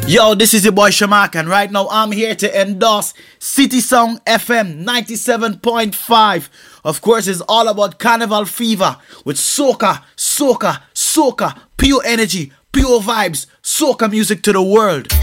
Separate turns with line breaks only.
Yo, this is your boy Shamak, and right now I'm here to endorse City Song FM 97.5. Of course, it's all about Carnival Fever with soca, pure energy, pure vibes, soca music to the world.